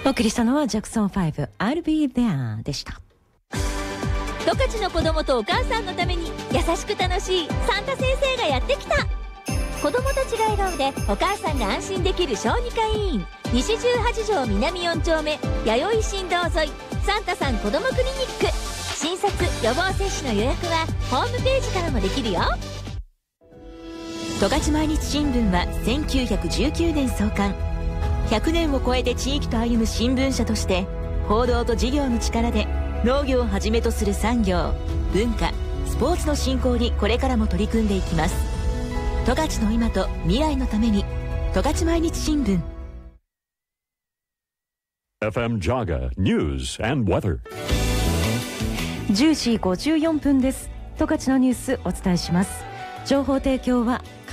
お送りしたのはジャクソン5 I'll be there でした。 十勝の子供とお母さんのために優しく楽しいサンタ先生がやってきた。子供たちが笑顔でお母さんが安心できる小児科医院、西18条南4丁目弥生新道沿いサンタさん子どもクリニック。診察予防接種の予約はホームページからもできるよ。 十勝毎日新聞は1919年創刊。100年を超えて地域と歩む新聞社として、報道と事業の力で農業をはじめとする産業、文化、スポーツの振興にこれからも取り組んでいきます。十勝の今と未来のために、十勝毎日新聞。 FM Jaga News and Weather。 10時54分です。十勝のニュースお伝えします。情報提供は